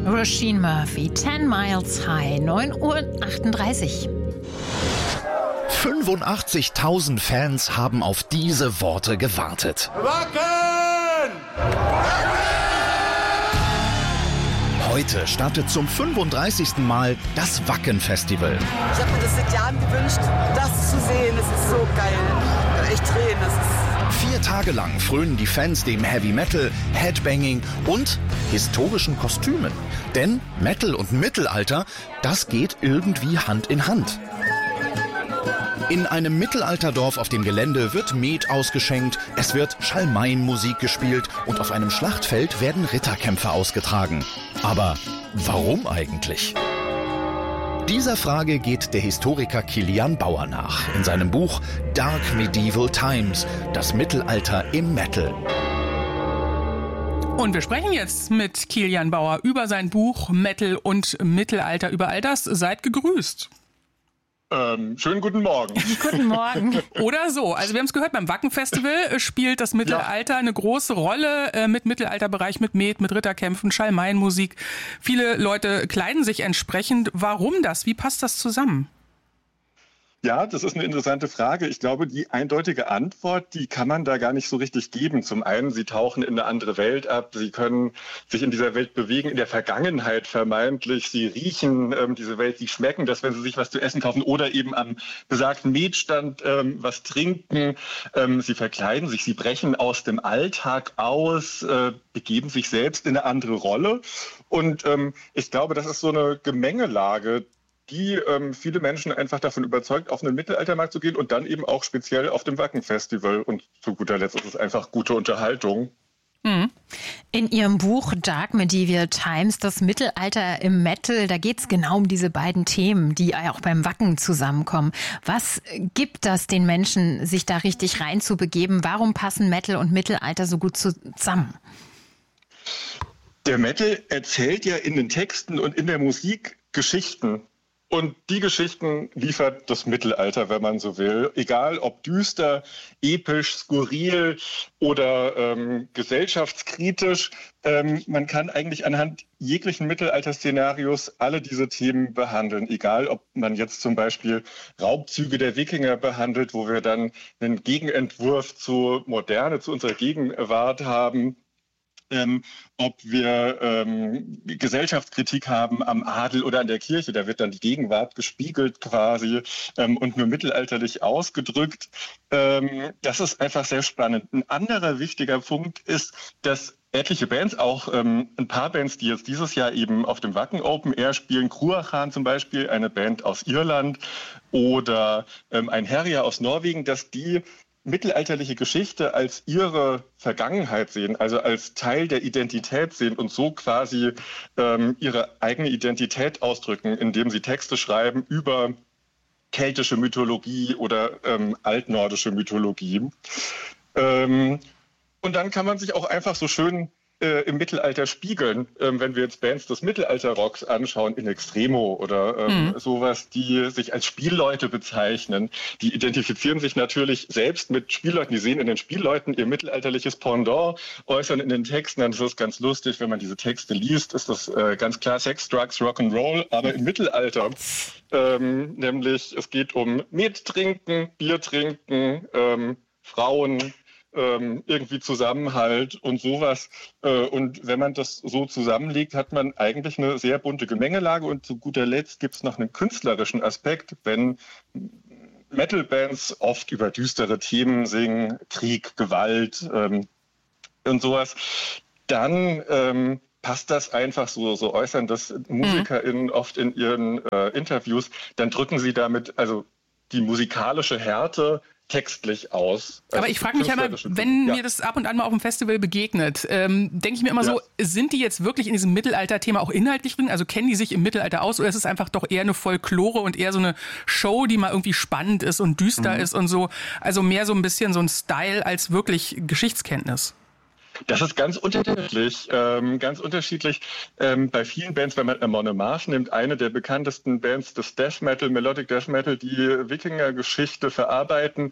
Roisin Murphy, 10 Miles High, 9:38 Uhr. 85.000 Fans haben auf diese Worte gewartet. Wacken! Heute startet zum 35. Mal das Wacken-Festival. Ich habe mir das seit Jahren gewünscht, das zu sehen. Es ist so geil. Ich habe echt Tränen. Das ist 4 Tage lang frönen die Fans dem Heavy Metal, Headbanging und historischen Kostümen. Denn Metal und Mittelalter, das geht irgendwie Hand in Hand. In einem Mittelalterdorf auf dem Gelände wird Met ausgeschenkt, es wird Schalmeienmusik gespielt und auf einem Schlachtfeld werden Ritterkämpfe ausgetragen. Aber warum eigentlich? Dieser Frage geht der Historiker Kilian Bauer nach in seinem Buch Dark Medieval Times, das Mittelalter im Metal. Und wir sprechen jetzt mit Kilian Bauer über sein Buch Metal und Mittelalter. Über all das seid gegrüßt. Schönen guten Morgen. Guten Morgen. Oder so. Also wir haben es gehört, beim Wacken-Festival spielt das Mittelalter eine große Rolle mit Mittelalterbereich, mit Met, mit Ritterkämpfen, Schalmeienmusik. Viele Leute kleiden sich entsprechend. Warum das? Wie passt das zusammen? Ja, das ist eine interessante Frage. Ich glaube, die eindeutige Antwort, die kann man da gar nicht so richtig geben. Zum einen, sie tauchen in eine andere Welt ab, sie können sich in dieser Welt bewegen, in der Vergangenheit vermeintlich, sie riechen diese Welt, sie schmecken das, wenn sie sich was zu essen kaufen oder eben am besagten Metstand was trinken. Sie verkleiden sich, sie brechen aus dem Alltag aus, begeben sich selbst in eine andere Rolle. Und ich glaube, das ist so eine Gemengelage, die viele Menschen einfach davon überzeugt, auf einen Mittelaltermarkt zu gehen und dann eben auch speziell auf dem Wacken-Festival. Und zu guter Letzt ist es einfach gute Unterhaltung. In Ihrem Buch Dark Medieval Times, das Mittelalter im Metal, da geht es genau um diese beiden Themen, die auch beim Wacken zusammenkommen. Was gibt das den Menschen, sich da richtig reinzubegeben? Warum passen Metal und Mittelalter so gut zusammen? Der Metal erzählt ja in den Texten und in der Musik Geschichten. Und die Geschichten liefert das Mittelalter, wenn man so will. Egal ob düster, episch, skurril oder gesellschaftskritisch. Man kann eigentlich anhand jeglichen Mittelalter-Szenarios alle diese Themen behandeln. Egal ob man jetzt zum Beispiel Raubzüge der Wikinger behandelt, wo wir dann einen Gegenentwurf zur Moderne, zu unserer Gegenwart haben. Ob wir Gesellschaftskritik haben am Adel oder an der Kirche, da wird dann die Gegenwart gespiegelt quasi und nur mittelalterlich ausgedrückt. Das ist einfach sehr spannend. Ein anderer wichtiger Punkt ist, dass etliche Bands, auch ein paar Bands, die jetzt dieses Jahr eben auf dem Wacken Open Air spielen, Cruachan zum Beispiel, eine Band aus Irland oder ein Herja aus Norwegen, dass die mittelalterliche Geschichte als ihre Vergangenheit sehen, also als Teil der Identität sehen und so quasi ihre eigene Identität ausdrücken, indem sie Texte schreiben über keltische Mythologie oder altnordische Mythologie. Und dann kann man sich auch einfach so schön im Mittelalter spiegeln, wenn wir jetzt Bands des Mittelalter-Rocks anschauen, in Extremo oder sowas, die sich als Spielleute bezeichnen. Die identifizieren sich natürlich selbst mit Spielleuten, die sehen in den Spielleuten ihr mittelalterliches Pendant, äußern in den Texten, dann ist das ganz lustig, wenn man diese Texte liest, ist das ganz klar Sex, Drugs, Rock'n'Roll, aber im Mittelalter, nämlich es geht um Met trinken, Bier trinken, Frauen, irgendwie Zusammenhalt und sowas. Und wenn man das so zusammenlegt, hat man eigentlich eine sehr bunte Gemengelage. Und zu guter Letzt gibt es noch einen künstlerischen Aspekt, wenn Metal-Bands oft über düstere Themen singen, Krieg, Gewalt und sowas, dann passt das einfach so äußern das MusikerInnen oft in ihren Interviews, dann drücken sie damit also die musikalische Härte textlich aus. Also aber ich frage mich einmal, wenn mir das ab und an mal auf dem Festival begegnet, denke ich mir immer so, sind die jetzt wirklich in diesem Mittelalter-Thema auch inhaltlich drin? Also kennen die sich im Mittelalter aus oder ist es einfach doch eher eine Folklore und eher so eine Show, die mal irgendwie spannend ist und düster ist und so? Also mehr so ein bisschen so ein Style als wirklich Geschichtskenntnis. Das ist ganz unterschiedlich. Bei vielen Bands, wenn man Amon Amarth nimmt, eine der bekanntesten Bands des Death Metal, Melodic Death Metal, die Wikinger-Geschichte verarbeiten,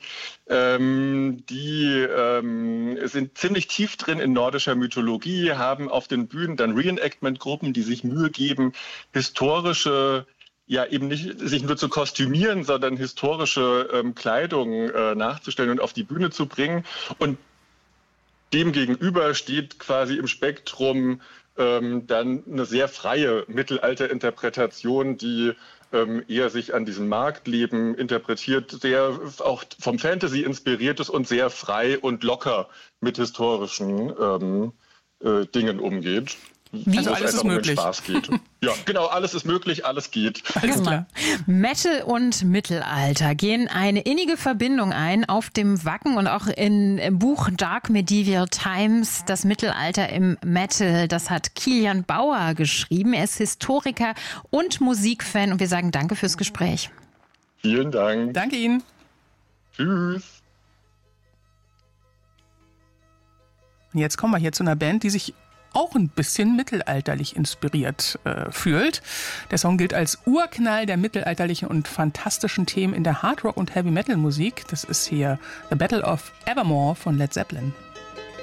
die sind ziemlich tief drin in nordischer Mythologie, haben auf den Bühnen dann Reenactment-Gruppen, die sich Mühe geben, historische, ja eben nicht sich nur zu kostümieren, sondern historische Kleidung nachzustellen und auf die Bühne zu bringen. Und dem gegenüber steht quasi im Spektrum dann eine sehr freie Mittelalterinterpretation, die eher sich an diesem Marktleben interpretiert, sehr auch vom Fantasy inspiriert ist und sehr frei und locker mit historischen Dingen umgeht. Also alles ist möglich. Spaß geht. Ja, genau, alles ist möglich, alles geht. Alles klar. Metal und Mittelalter gehen eine innige Verbindung ein auf dem Wacken und auch im Buch Dark Medieval Times, das Mittelalter im Metal. Das hat Kilian Bauer geschrieben. Er ist Historiker und Musikfan und wir sagen danke fürs Gespräch. Vielen Dank. Danke Ihnen. Tschüss. Und jetzt kommen wir hier zu einer Band, die sich auch ein bisschen mittelalterlich inspiriert fühlt. Der Song gilt als Urknall der mittelalterlichen und fantastischen Themen in der Hardrock- und Heavy-Metal-Musik. Das ist hier The Battle of Evermore von Led Zeppelin.